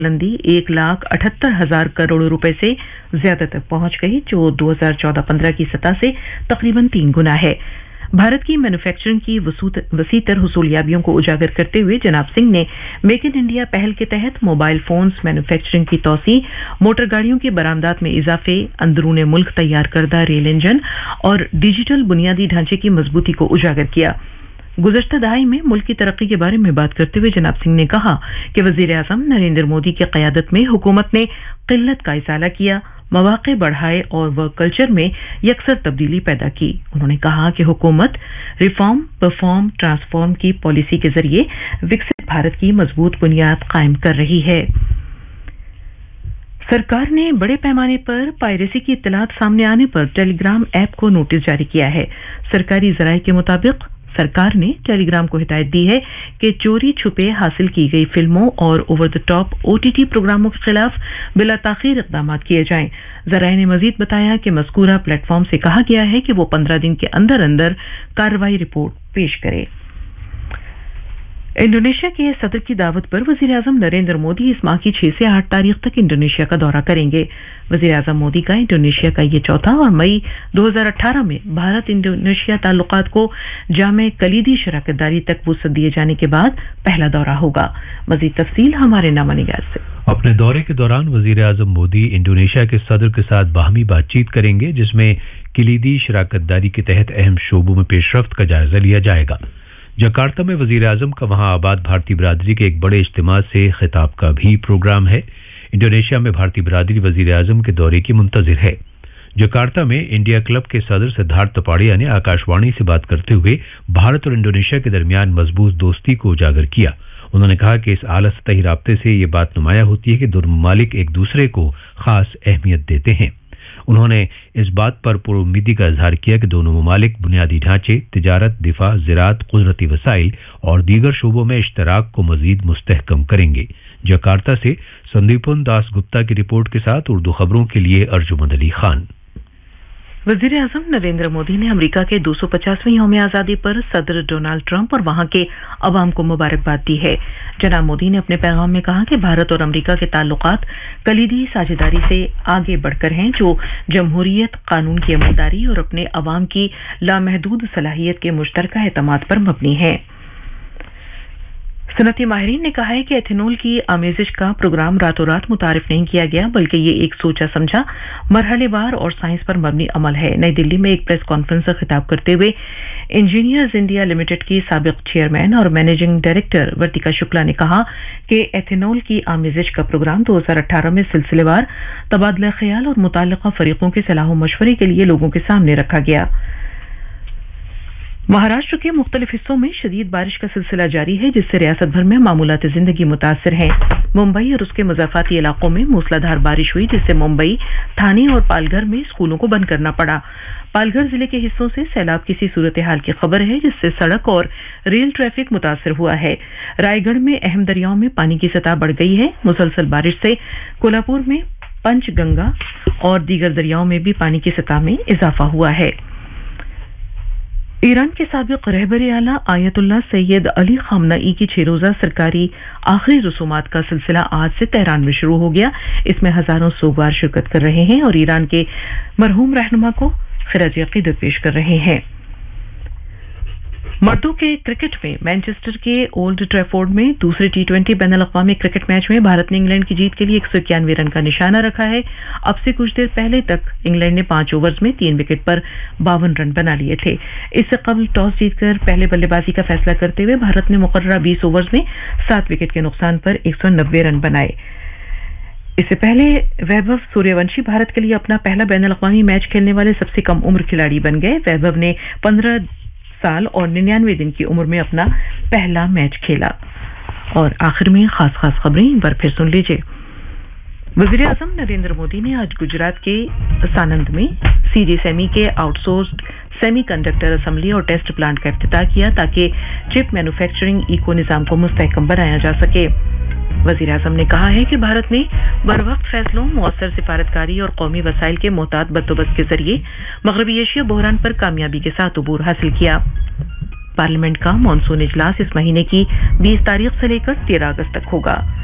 बुलंदी 1,78,000 करोड़ रुपए से ज्यादा तक पहुंच गई, जो 2014-15 की सतह से तकरीबन 3 गुना है। भारत की मैन्युफैक्चरिंग की वसीतर हुसूलियाबियों को उजागर करते हुए जनाब सिंह ने मेक इन इंडिया पहल के तहत मोबाइल फोन्स मैन्युफैक्चरिंग की तौसी, मोटर गाड़ियों की बरामदात में इजाफे, अंदरूने मुल्क तैयार करदा रेल इंजन और डिजिटल बुनियादी ढांचे की मजबूती को उजागर किया। गुज़श्ता दहाई में मुल्क की तरक्की के बारे में बात करते हुए जनाब सिंह ने कहा कि वज़ीर आज़म नरेंद्र मोदी की क़यादत में हुकूमत ने क़िल्लत का इज़ाला किया, मौक़े बढ़ाए और वर्क कल्चर में यकसर तब्दीली पैदा की। उन्होंने कहा कि हुकूमत रिफॉर्म, परफॉर्म, ट्रांसफॉर्म की पॉलिसी के जरिए विकसित भारत की मजबूत बुनियाद कायम कर रही है। सरकार ने बड़े पैमाने पर पायरेसी की इत्तलात सामने आने पर टेलीग्राम ऐप को नोटिस जारी किया है। सरकारी ज़राए के मुताबिक सरकार ने टेलीग्राम को हिदायत दी है कि चोरी छुपे हासिल की गई फिल्मों और ओवर द टॉप OTT प्रोग्रामों के खिलाफ बिला ताखीर इक़दाम किए जाएं। ज़राए ने मजीद बताया कि मज़कूरा प्लेटफॉर्म से कहा गया है कि वो 15 दिन के अंदर अंदर कार्रवाई रिपोर्ट पेश करे। इंडोनेशिया के सदर की दावत पर वज़ीर आज़म नरेंद्र मोदी इस माह की 6 से 8 तारीख तक इंडोनेशिया का दौरा करेंगे। वज़ीर आज़म मोदी का इंडोनेशिया का ये चौथा और मई 2018 में भारत इंडोनेशिया ताल्लुकात को जामे कलीदी शराकतदारी तक वुसअत दिए जाने के बाद पहला दौरा होगा। मज़ीद तफसील हमारे नामानिगार से। अपने दौरे के दौरान वज़ीर आज़म मोदी इंडोनेशिया के सदर के साथ बाहमी बातचीत करेंगे, जिसमें कलीदी शराकतदारी के तहत अहम शोबों में पेशरफ्त का जायजा लिया जाएगा। जकार्ता में वज़ीर आज़म का वहां आबाद भारतीय बिरादरी के एक बड़े इज्तिमा से खिताब का भी प्रोग्राम है। इंडोनेशिया में भारतीय बिरादरी वज़ीर आज़म के दौरे की मुंतज़िर है। जकार्ता में इंडिया क्लब के सदर सिद्धार्थ तपाड़िया ने आकाशवाणी से बात करते हुए भारत और इंडोनेशिया के दरमियान मजबूत दोस्ती को उजागर किया। उन्होंने कहा कि इस आला सतही राब्ते से ये बात नुमाया होती है कि दोनों ममालिक एक दूसरे को खास अहमियत देते हैं। उन्होंने इस बात पर पुरुम्मीदी का इजहार किया कि दोनों ममालिक बुनियादी ढांचे, तिजारत, दिफा, ज़राअत, कुदरती वसाइल और दीगर शोबों में इश्तराक को मजीद मुस्तहकम करेंगे। जकार्ता से संदीपन दास गुप्ता की रिपोर्ट के साथ उर्दू खबरों के लिए अर्जुमंद अली खान। वज़ीर आज़म नरेंद्र मोदी ने अमेरिका के 250वें यौम आज़ादी पर सदर डोनाल्ड ट्रंप और वहां के अवाम को मुबारकबाद दी है। जनाब मोदी ने अपने पैगाम में कहा कि भारत और अमेरिका के ताल्लुकात कलीदी साझेदारी से आगे बढ़कर हैं, जो जमहूरियत, कानून की अमलदारी और अपने अवाम की लामहदूद सलाहियत के मुश्तरका एतमाद पर मबनी है। सनती माहिरीन ने कहा है कि एथेनॉल की आमेजिश का प्रोग्राम रातों रात मुतारिफ नहीं किया गया, बल्कि ये एक सोचा समझा, मरहलेवार और साइंस पर मबनी अमल है। नई दिल्ली में एक प्रेस कॉन्फ्रेंस से खिताब करते हुए इंजीनियर्स इंडिया लिमिटेड की साबिक चेयरमैन और मैनेजिंग डायरेक्टर वर्तिका शुक्ला ने कहा कि एथेनॉल की आमेजिश का प्रोग्राम 2018 में सिलसिलेवार तबादला ख्याल और मुताल्लिका फरीकों के सलाह मशवरे के लिए लोगों के सामने रखा गया। महाराष्ट्र के मुख्तलिफ हिस्सों में शदीद बारिश का सिलसिला जारी है, जिससे रियासत भर में मामूलात जिंदगी मुतासर हैं। मुंबई और उसके मुज़ाफ़ाती इलाकों में मूसलाधार बारिश हुई, जिससे मुंबई, ठाणे और पालघर में स्कूलों को बंद करना पड़ा। पालघर जिले के हिस्सों से सैलाब की सी सूरत हाल की खबर है, जिससे सड़क और रेल ट्रैफिक मुतासर हुआ है। रायगढ़ में अहम दरियाओं में पानी की सतह बढ़ गई है। मुसलसल बारिश से कोल्हापुर में पंचगंगा और दीगर दरियाओं में भी पानी की सतह में इजाफा हुआ है। ईरान के साबिक रहबर आला आयतुल्लाह सैयद अली खामनाई की 6 रोज़ा सरकारी आखिरी रसूमात का सिलसिला आज से तेहरान में शुरू हो गया। इसमें हजारों सोगवार शिरकत कर रहे हैं और ईरान के मरहूम रहनुमा को खिराज अकीदत पेश कर रहे हैं। मर्दों के क्रिकेट में मैनचेस्टर के ओल्ड ट्रैफोर्ड में दूसरे T20 बैनुल-अक़वामी क्रिकेट मैच में भारत ने इंग्लैंड की जीत के लिए 191 रन का निशाना रखा है। अब से कुछ देर पहले तक इंग्लैंड ने 5 ओवर्स में 3 विकेट पर 52 रन बना लिए थे। इससे कबल टॉस जीतकर पहले बल्लेबाजी का फैसला करते हुए भारत ने मुकर्ररा 20 ओवर्स में 7 विकेट के नुकसान पर 190 रन बनाए। इससे पहले वैभव सूर्यवंशी भारत के लिए अपना पहला बैनुल-अक़वामी मैच खेलने वाले सबसे कम उम्र खिलाड़ी बन गए। वैभव ने 15 साल और 99 दिन की उम्र में अपना पहला मैच खेला। और आखिर में खास खबरें एक बार फिर सुन लीजिए। वज़ीर आज़म नरेंद्र मोदी ने आज गुजरात के सानंद में सीजी सेमी के आउटसोर्स्ड सेमीकंडक्टर असेंबली और टेस्ट प्लांट का इफ्तिताह किया, ताकि चिप मैन्युफैक्चरिंग इको निज़ाम को मुस्तहकम बनाया जा सके। वज़ीर आज़म ने कहा है कि भारत ने बरवक्त फैसलों, मौसर सिफारतकारी और कौमी वसाइल के मोहतात बंदोबस्त के जरिए मगरबी एशिया बहरान पर कामयाबी के साथ अबूर हासिल किया। पार्लियामेंट का मॉनसून इजलास इस महीने की 20 तारीख से लेकर 13 अगस्त तक होगा।